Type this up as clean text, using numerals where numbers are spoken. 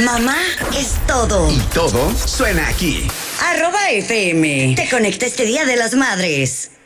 Mamá es todo. Y todo suena aquí. @FM. Te conecta este Día de las Madres.